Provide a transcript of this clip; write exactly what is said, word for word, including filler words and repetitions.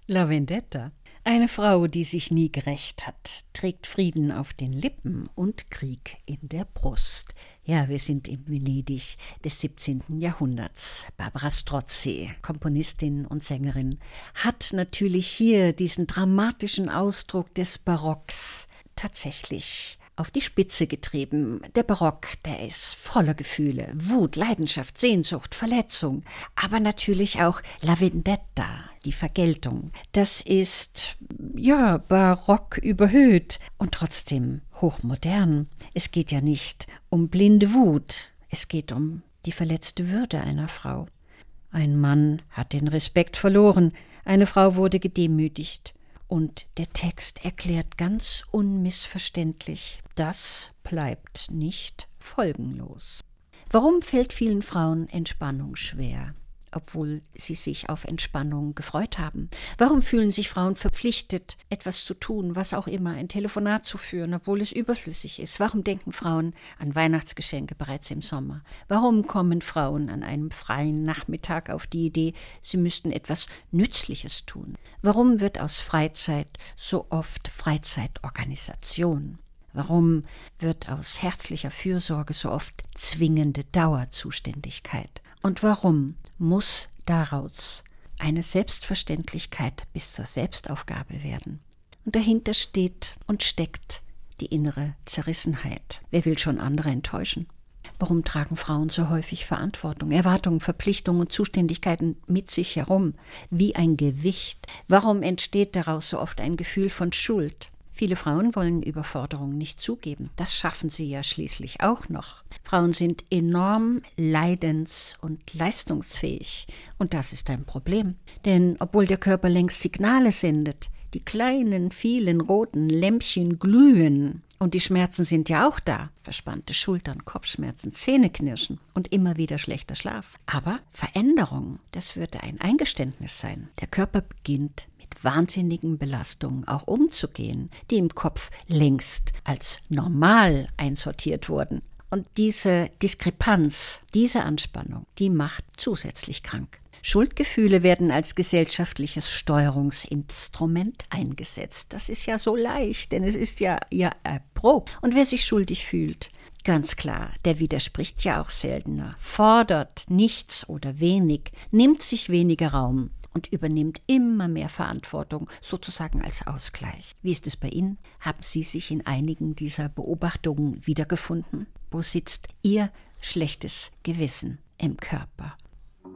La Vendetta. Eine Frau, die sich nie gerächt hat, trägt Frieden auf den Lippen und Krieg in der Brust. Ja, wir sind im Venedig des siebzehnten Jahrhunderts. Barbara Strozzi, Komponistin und Sängerin, hat natürlich hier diesen dramatischen Ausdruck des Barocks tatsächlich auf die Spitze getrieben. Der Barock, der ist voller Gefühle, Wut, Leidenschaft, Sehnsucht, Verletzung, aber natürlich auch La Vendetta, die Vergeltung. Das ist, ja, barock überhöht und trotzdem hochmodern. Es geht ja nicht um blinde Wut, es geht um die verletzte Würde einer Frau. Ein Mann hat den Respekt verloren, eine Frau wurde gedemütigt. Und der Text erklärt ganz unmissverständlich, das bleibt nicht folgenlos. Warum fällt vielen Frauen Entspannung schwer, obwohl sie sich auf Entspannung gefreut haben? Warum fühlen sich Frauen verpflichtet, etwas zu tun, was auch immer, ein Telefonat zu führen, obwohl es überflüssig ist? Warum denken Frauen an Weihnachtsgeschenke bereits im Sommer? Warum kommen Frauen an einem freien Nachmittag auf die Idee, sie müssten etwas Nützliches tun? Warum wird aus Freizeit so oft Freizeitorganisation? Warum wird aus herzlicher Fürsorge so oft zwingende Dauerzuständigkeit? Und warum muss daraus eine Selbstverständlichkeit bis zur Selbstaufgabe werden? Und dahinter steht und steckt die innere Zerrissenheit. Wer will schon andere enttäuschen? Warum tragen Frauen so häufig Verantwortung, Erwartungen, Verpflichtungen und Zuständigkeiten mit sich herum wie ein Gewicht? Warum entsteht daraus so oft ein Gefühl von Schuld? Viele Frauen wollen Überforderungen nicht zugeben. Das schaffen sie ja schließlich auch noch. Frauen sind enorm leidens- und leistungsfähig. Und das ist ein Problem. Denn obwohl der Körper längst Signale sendet, die kleinen, vielen roten Lämpchen glühen. Und die Schmerzen sind ja auch da. Verspannte Schultern, Kopfschmerzen, Zähneknirschen und immer wieder schlechter Schlaf. Aber Veränderung, das würde ein Eingeständnis sein. Der Körper beginnt mit wahnsinnigen Belastungen auch umzugehen, die im Kopf längst als normal einsortiert wurden. Und diese Diskrepanz, diese Anspannung, die macht zusätzlich krank. Schuldgefühle werden als gesellschaftliches Steuerungsinstrument eingesetzt. Das ist ja so leicht, denn es ist ja, ja erprobt. Und wer sich schuldig fühlt, ganz klar, der widerspricht ja auch seltener, fordert nichts oder wenig, nimmt sich weniger Raum und übernimmt immer mehr Verantwortung, sozusagen als Ausgleich. Wie ist es bei Ihnen? Haben Sie sich in einigen dieser Beobachtungen wiedergefunden? Wo sitzt Ihr schlechtes Gewissen im Körper?